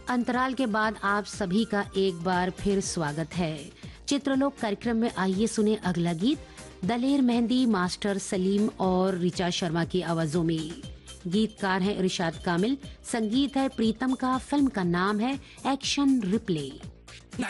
अंतराल के बाद आप सभी का एक बार फिर स्वागत है। चित्रलोक कार्यक्रम में आइए सुने अगला गीत दलेर मेहंदी, मास्टर सलीम और ऋचा शर्मा की आवाजों में। गीतकार हैं इरशाद कामिल, संगीत है प्रीतम का, फिल्म का नाम है एक्शन रिप्ले।